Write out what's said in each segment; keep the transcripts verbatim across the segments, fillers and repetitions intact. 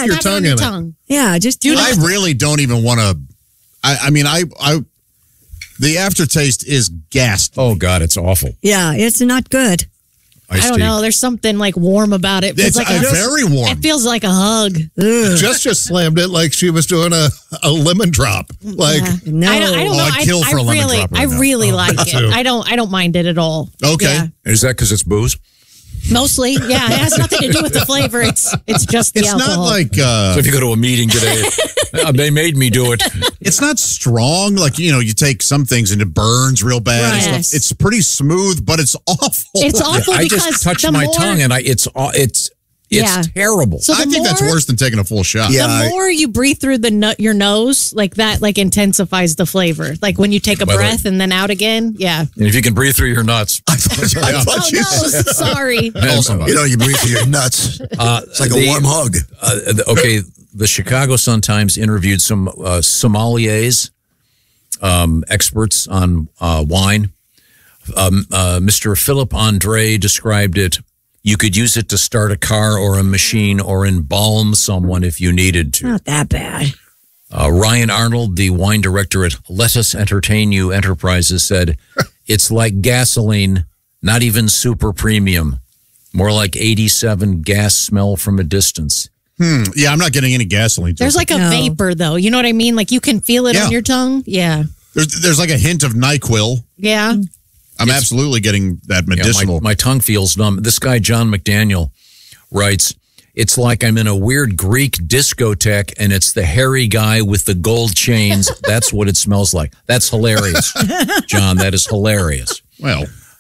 your Have it tongue on your in it. tongue. Yeah, just do I that. really don't even want to. I, I mean, I, I, the aftertaste is ghastly. Oh God, it's awful. Yeah, it's not good. I don't know. There's something like warm about it. It's like uh, very warm. It feels like a hug. Jess just slammed it like she was doing a, a lemon drop. Like, No. I don't, I don't Oh, know. I'd kill I, for I a lemon really, drop right I now. really Oh, like me it. too. I don't. I don't mind it at all. Okay. Yeah. Is that because it's booze? Mostly, yeah. It has nothing to do with the flavor. It's it's just the It's alcohol. not like uh, So if you go to a meeting today, uh, they made me do it. it's not strong. Like, you know, you take some things and it burns real bad. and Right. stuff. It's pretty smooth, but it's awful. It's awful I because just touched the my more, tongue and I it's aw- it's it's Yeah. terrible. So the I think more, that's worse than taking a full shot. Yeah. The I- more you breathe through the nut, your nose, like that, like intensifies the flavor. Like when you take a By the way- breath and then out again. Yeah. And if you can breathe through your nuts, I thought, I Yeah. thought Oh you no! said, Sorry. also, you know, you breathe through your nuts. uh, It's like a the- warm hug. Uh, the- okay, the Chicago Sun-Times interviewed some uh, sommeliers, um, experts on uh, wine. Um, uh, Mister Philip Andre described it. You could use it to start a car or a machine or embalm someone if you needed to. Not that bad. Uh, Ryan Arnold, the wine director at Let Us Entertain You Enterprises, said, it's like gasoline, not even super premium. More like eighty-seven gas smell from a distance. Hmm. Yeah, I'm not getting any gasoline. To There's it. like a No. vapor though. You know what I mean? Like you can feel it Yeah. on your tongue. Yeah. there's, there's like a hint of NyQuil. Yeah. I'm absolutely getting that Yeah, medicinal. my, my tongue feels numb. This guy, John McDaniel, writes, it's like I'm in a weird Greek discotheque and it's the hairy guy with the gold chains. That's what it smells like. That's hilarious. John, that is hilarious. well,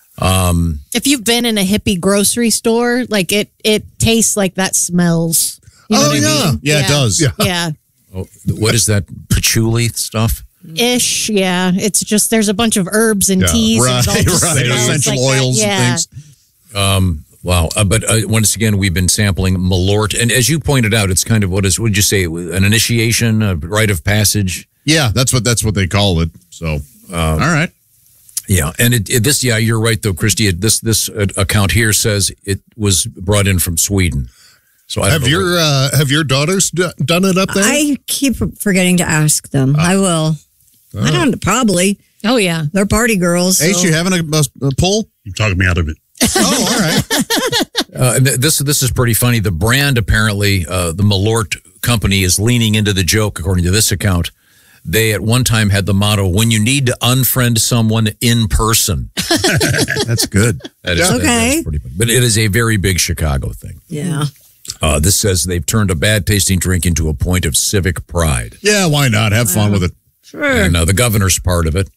If you've been in a hippie grocery store, like it, it tastes like that smells. You know oh what I yeah. mean? yeah, it does. Yeah. Yeah. Oh, what is that patchouli stuff? Ish. Yeah. It's just there's a bunch of herbs and Yeah. teas. Right, and it all just right. smells Essential like that. oils Yeah. and things. Wow. Uh, but uh, once again, we've been sampling Malort. And as you pointed out, it's kind of what is, what did you say? An initiation, a rite of passage? Yeah, that's what that's what they call it. So, all right. Yeah. And it, it, this, yeah, you're right, though, Christy. It, this this uh, account here says it was brought in from Sweden. So I don't Have know your uh, have your daughters d- done it up there? I keep forgetting to ask them. I will. I don't, probably. Oh yeah. They're party girls. Ace, so- you having a, a, a pull? You talking me out of it. Oh, all right. Uh, and th- this this is pretty funny. The brand apparently, uh, the Malort company is leaning into the joke, according to this account. They at one time had the motto: "When you need to unfriend someone in person." That's good. That is, Okay. that is pretty funny. But it is a very big Chicago thing. Yeah. Uh, this says they've turned a bad tasting drink into a point of civic pride, Yeah, why not? Have fun with it. Sure. and uh, the governor's part of it.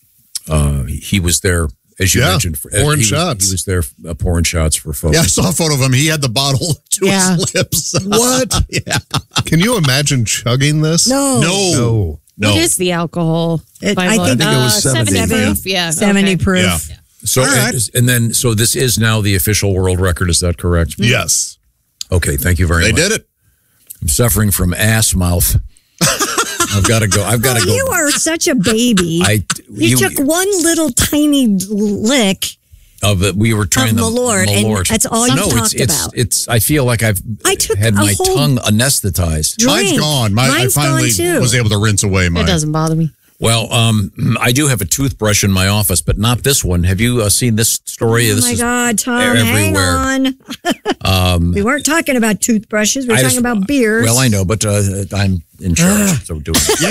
Uh, he, he was there, as you Yeah, mentioned, for, pouring he was- shots. he was there uh, pouring shots for folks. Yeah, I saw a photo of him. He had the bottle to Yeah. his lips. What? yeah. Can you imagine chugging this? No. No. No. No. What is the alcohol? It- by I vote? think it was Uh, seventy. proof. Yeah. seventy okay. proof. Yeah. So All right. and, and then so this is now the official world record. Is that correct? Yes. Okay, thank you very They much. did it. I'm suffering from ass mouth. I've got to go. I've got to Oh, go. you are such a baby. I you, took one little tiny lick. of it. We were trying Of the Malort, and that's all you no, talked it's, it's, about. It's. I feel like I've I took had a my whole tongue anesthetized. drink. Mine's gone. My, Mine's I finally gone too. was able to rinse away mine. It doesn't bother me. Well, um, I do have a toothbrush in my office, but not this one. Have you uh, seen this story? Oh this my is God, Tom, everywhere. hang on. we weren't talking about toothbrushes. We were I talking just- about beers. Well, I know, but uh, I'm in charge, so do it.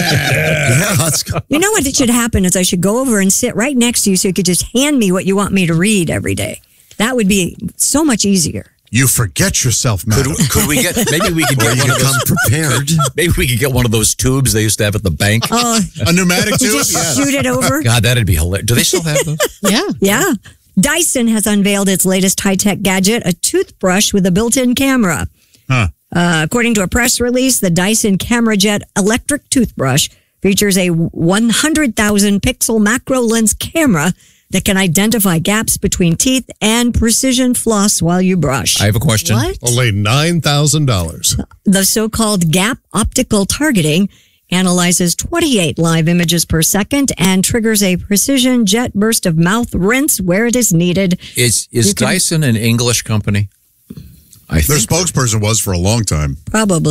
Yeah. Let's go. You know what should happen is I should go over and sit right next to you so you could just hand me what you want me to read every day. That would be so much easier. You forget yourself, man. Could, could we get? Maybe we could Or get you one of come those. prepared. Maybe we could get one of those tubes they used to have at the bank. Oh, A pneumatic you tube? just Yes. shoot it over. God, that'd be hilarious. Do they still have those? Yeah. Yeah. Dyson has unveiled its latest high-tech gadget, a toothbrush with a built-in camera. Huh. Uh, according to a press release, the Dyson CameraJet electric toothbrush features a one hundred thousand pixel macro lens camera that can identify gaps between teeth and precision floss while you brush. I have a question. What? Only nine thousand dollars. The so-called gap optical targeting analyzes twenty-eight live images per second and triggers a precision jet burst of mouth rinse where it is needed. Is is You can- Dyson an English company? I Their think spokesperson was for a long time. Probably.